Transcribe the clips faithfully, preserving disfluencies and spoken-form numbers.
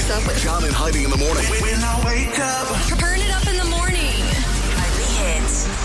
What's up with John and Heidi in the morning. When I wake up. Turn it up in the morning. Heidi Hits.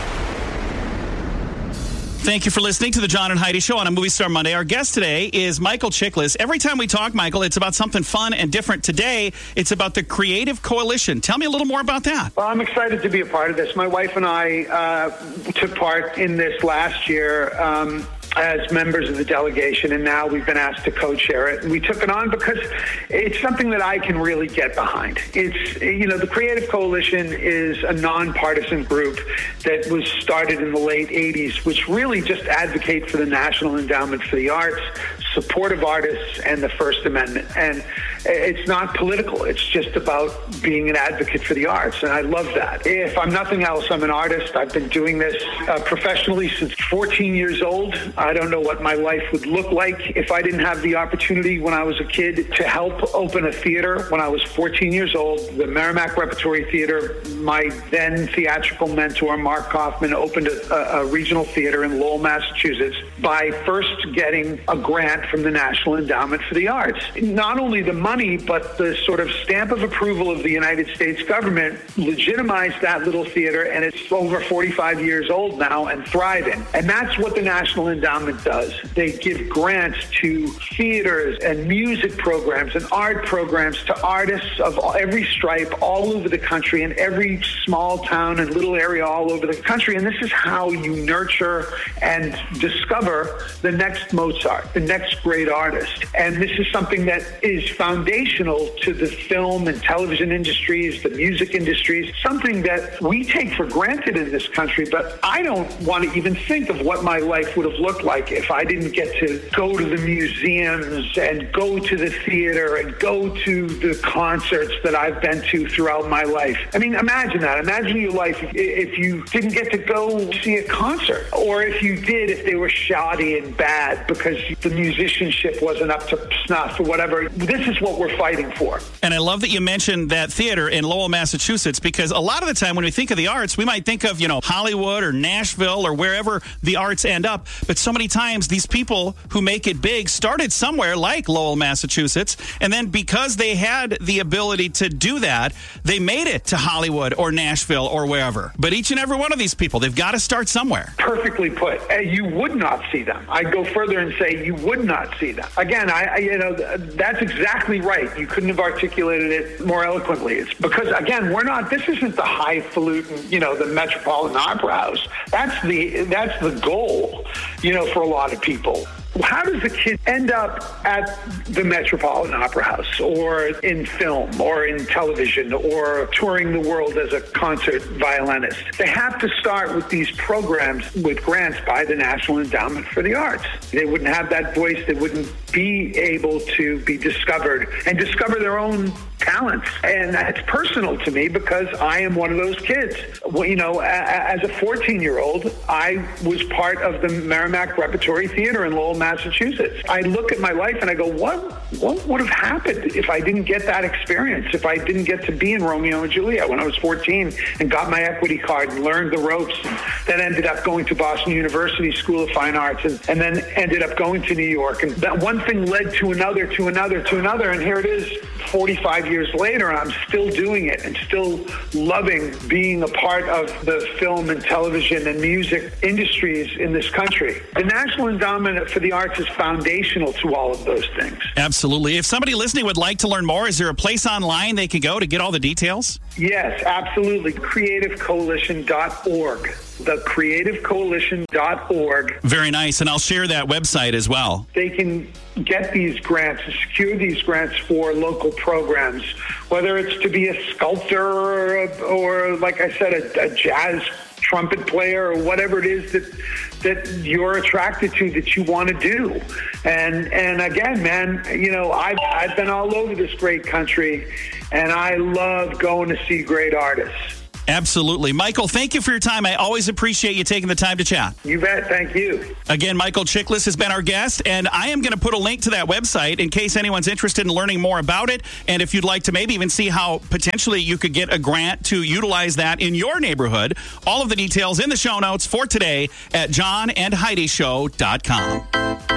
Thank you for listening to the John and Heidi Show on a Movie Star Monday. Our guest today is Michael Chiklis. Every time we talk, Michael, it's about something fun and different. Today, it's about the Creative Coalition. Tell me a little more about that. Well, I'm excited to be a part of this. My wife and I uh, took part in this last year um, as members of the delegation, and now we've been asked to co-chair it. And we took it on because it's something that I can really get behind. It's, you know, the Creative Coalition is a nonpartisan group that was started in the late eighties, which really just advocate for the National Endowment for the Arts, support of artists, and the First Amendment. And it's not political. It's just about being an advocate for the arts, and I love that. If I'm nothing else, I'm an artist. I've been doing this uh, professionally since fourteen years old. I don't know what my life would look like if I didn't have the opportunity when I was a kid to help open a theater when I was fourteen years old. The Merrimack Repertory Theater, my then theatrical mentor, Mark Kaufman, opened a, a, a regional theater in Lowell, Massachusetts, by first getting a grant from the National Endowment for the Arts. Not only the money, but the sort of stamp of approval of the United States government legitimized that little theater, and it's over forty-five years old now and thriving. And that's what the National Endowment does. They give grants to theaters and music programs and art programs to artists of every stripe all over the country, in every small town and little area all over the country. And this is how you nurture and discover the next Mozart, the next great artist. And this is something that is foundational to the film and television industries, the music industries, something that we take for granted in this country. But I don't want to even think of what my life would have looked like if I didn't get to go to the museums and go to the theater and go to the concerts that I've been to throughout my life. I mean, imagine that. Imagine your life if you didn't get to go see a concert, or if you did, if they were shoddy and bad because the musicianship wasn't up to snuff or whatever. This is what we're fighting for. And I love that you mentioned that theater in Lowell, Massachusetts, because a lot of the time when we think of the arts, we might think of, you know, Hollywood or Nashville or wherever the arts end up. But so many times these people who make it big started somewhere like Lowell, Massachusetts, and then because they had the ability to do that, they made it to Hollywood or Nashville or wherever. But each and every one of these people, they've got to start somewhere. Perfectly put. You would not see them. I'd go further and say you would not see them. Again, I, I you know, that's exactly right. You couldn't have articulated it more eloquently. It's because, again, we're not, this isn't the highfalutin, you know, the Metropolitan Opera House. That's the, that's the goal, you know, for a lot of people. How does a kid end up at the Metropolitan Opera House or in film or in television or touring the world as a concert violinist? They have to start with these programs with grants by the National Endowment for the Arts. They wouldn't have that voice. They wouldn't be able to be discovered and discover their own talents. And that's personal to me because I am one of those kids. Well, you know, as a fourteen-year-old, I was part of the Merrimack Repertory Theater in Lowell, Massachusetts. I look at my life and I go, what what would have happened if I didn't get that experience, if I didn't get to be in Romeo and Juliet when I was fourteen and got my equity card and learned the ropes, and then ended up going to Boston University School of Fine Arts, and, and then ended up going to New York. And that one thing led to another, to another, to another, and here it is forty-five years later, and I'm still doing it and still loving being a part of the film and television and music industries in this country. The National Endowment for the Arts is foundational to all of those things. Absolutely. If somebody listening would like to learn more, is there a place online they can go to get all the details? Yes, absolutely. creative coalition dot org. the creative coalition dot org. Very nice, and I'll share that website as well. They can get these grants, secure these grants for local programs, whether it's to be a sculptor or, or like I said, a, a jazz trumpet player or whatever it is that that you're attracted to, that you want to do. And and again, man, you know, I've, I've been all over this great country, and I love going to see great artists. Absolutely. Michael, thank you for your time. I always appreciate you taking the time to chat. You bet. Thank you. Again, Michael Chiklis has been our guest, and I am going to put a link to that website in case anyone's interested in learning more about it, and if you'd like to maybe even see how potentially you could get a grant to utilize that in your neighborhood. All of the details in the show notes for today at john and heidi show dot com.